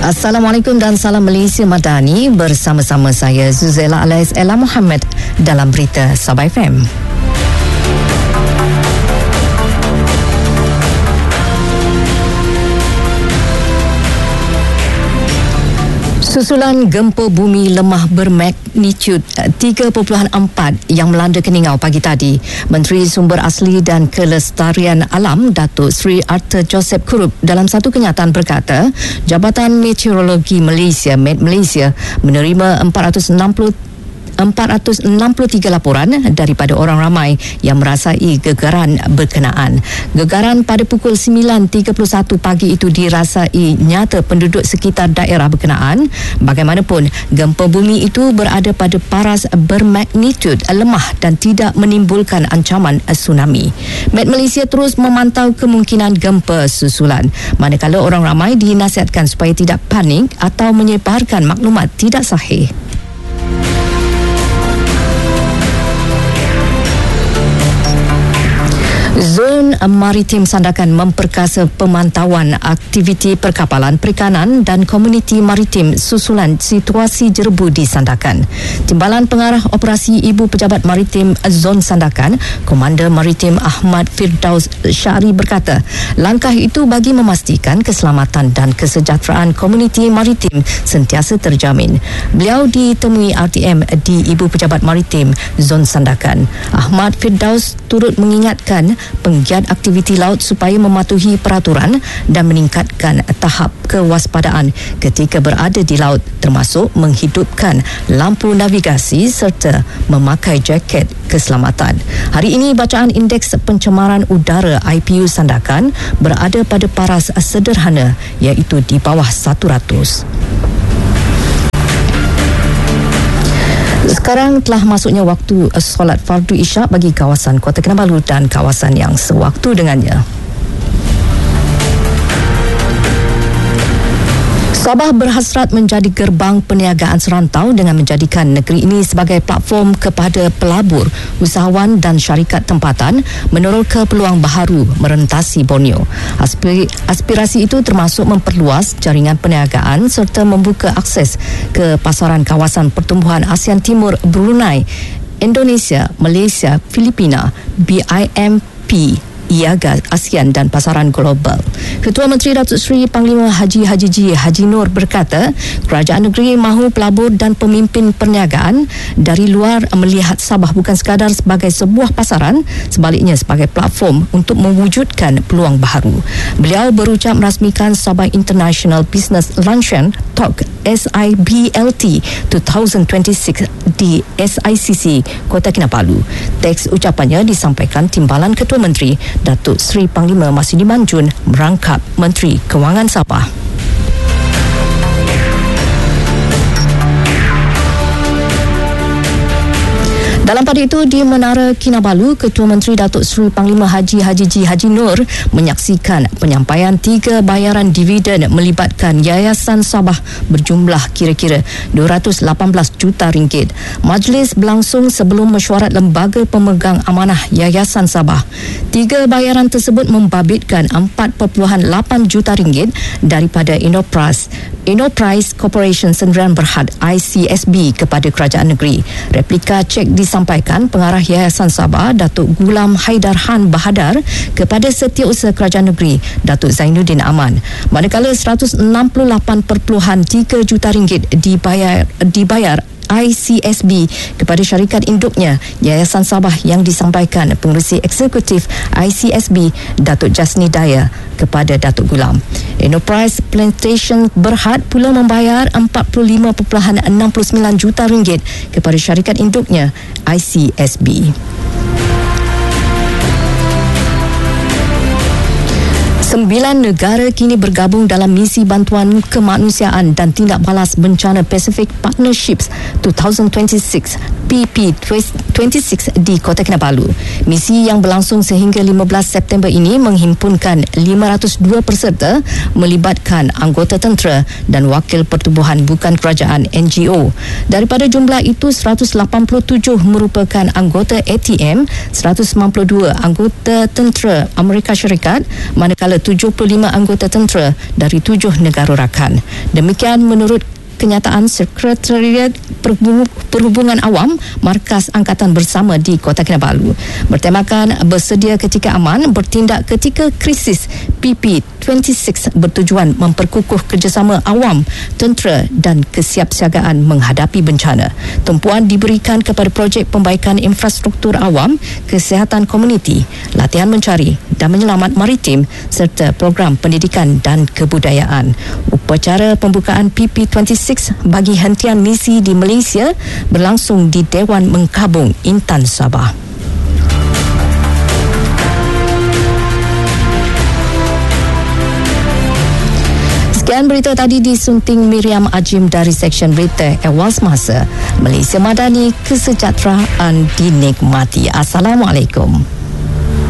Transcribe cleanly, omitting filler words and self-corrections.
Assalamualaikum dan salam Malaysia Madani, bersama-sama saya Zuzela Alias Ella Muhammad dalam berita Sabah FM. Susulan gempa bumi lemah bermagnitud 3.4 yang melanda Keningau pagi tadi, Menteri Sumber Asli dan Kelestarian Alam Datuk Seri Arthur Joseph Kurup dalam satu kenyataan berkata, Jabatan Meteorologi Malaysia (MET Malaysia) menerima 463 laporan daripada orang ramai yang merasai gegaran berkenaan. Gegaran pada pukul 9.31 pagi itu dirasai nyata penduduk sekitar daerah berkenaan. Bagaimanapun, gempa bumi itu berada pada paras bermagnitud lemah dan tidak menimbulkan ancaman tsunami. MET Malaysia terus memantau kemungkinan gempa susulan, manakala orang ramai dinasihatkan supaya tidak panik atau menyebarkan maklumat tidak sahih. Zon Maritim Sandakan memperkasa pemantauan aktiviti perkapalan, perikanan dan komuniti maritim susulan situasi jerebu di Sandakan. Timbalan Pengarah Operasi Ibu Pejabat Maritim Zon Sandakan, Komander Maritim Ahmad Firdaus Syari berkata, langkah itu bagi memastikan keselamatan dan kesejahteraan komuniti maritim sentiasa terjamin. Beliau ditemui RTM di Ibu Pejabat Maritim Zon Sandakan. Ahmad Firdaus turut mengingatkan penggiat aktiviti laut supaya mematuhi peraturan dan meningkatkan tahap kewaspadaan ketika berada di laut, termasuk menghidupkan lampu navigasi serta memakai jaket keselamatan. Hari ini bacaan indeks pencemaran udara IPU Sandakan berada pada paras sederhana iaitu di bawah 100. Sekarang telah masuknya waktu solat fardu isyak bagi kawasan Kota Kinabalu dan kawasan yang sewaktu dengannya. Sabah berhasrat menjadi gerbang perniagaan serantau dengan menjadikan negeri ini sebagai platform kepada pelabur, usahawan dan syarikat tempatan meneroka peluang baharu merentasi Borneo. Aspirasi itu termasuk memperluas jaringan perniagaan serta membuka akses ke pasaran kawasan pertumbuhan ASEAN Timur, Brunei, Indonesia, Malaysia, Filipina, BIMP, IAGA, ASEAN dan pasaran global. Ketua Menteri Datuk Seri Panglima Haji Haji Nur berkata, kerajaan negeri mahu pelabur dan pemimpin perniagaan dari luar melihat Sabah bukan sekadar sebagai sebuah pasaran, sebaliknya sebagai platform untuk mewujudkan peluang baharu. Beliau berucap merasmikan Sabah International Business Luncheon Talk SIBLT 2026 di SICC Kota Kinabalu. Teks ucapannya disampaikan Timbalan Ketua Menteri Datuk Seri Panglima Masidi Manjun merangkap Menteri Kewangan Sabah. Dalam pada itu, di Menara Kinabalu, Ketua Menteri Datuk Seri Panglima Haji Nur menyaksikan penyampaian 3 bayaran dividen melibatkan Yayasan Sabah berjumlah kira-kira 218 juta ringgit. Majlis berlangsung sebelum mesyuarat Lembaga Pemegang Amanah Yayasan Sabah. 3 bayaran tersebut membabitkan 4.8 juta ringgit daripada Enterprise Corporation Sendirian Berhad ICSB kepada kerajaan negeri. Replika cek disampaikan Pengarah Yayasan Sabah Datuk Gulam Haidar Han Bahadar kepada Setiausaha Kerajaan Negeri Datuk Zainuddin Aman. Manakala 168.3 juta ringgit dibayar ICSB kepada syarikat induknya Yayasan Sabah yang disampaikan Pengerusi Eksekutif ICSB Datuk Jasni Daya kepada Datuk Gulam. Enterprise Plantation Berhad pula membayar 45.69 juta ringgit kepada syarikat induknya ICSB. 9 negara kini bergabung dalam misi bantuan kemanusiaan dan tindak balas bencana Pacific Partnerships 2026 PP26 di Kota Kinabalu. Misi yang berlangsung sehingga 15 September ini menghimpunkan 502 peserta melibatkan anggota tentera dan wakil pertubuhan bukan kerajaan NGO. Daripada jumlah itu, 187 merupakan anggota ATM, 192 anggota tentera Amerika Syarikat, manakala ke-75 anggota tentera dari 7 negara rakan. Demikian menurut kenyataan Sekretariat Perhubungan Awam Markas Angkatan Bersama di Kota Kinabalu. Bertemakan bersedia ketika aman, bertindak ketika krisis, PP26 bertujuan memperkukuh kerjasama awam, tentera dan kesiapsiagaan menghadapi bencana. Tumpuan diberikan kepada projek pembaikan infrastruktur awam, kesihatan komuniti, latihan mencari dan menyelamat maritim serta program pendidikan dan kebudayaan. Upacara pembukaan PP26 bagi hentian misi di Malaysia berlangsung di Dewan Mengkabung, Intan, Sabah. Sekian berita tadi disunting Miriam Ajim dari Seksyen Berita Ehwal Semasa. Malaysia Madani, kesejahteraan dinikmati. Assalamualaikum.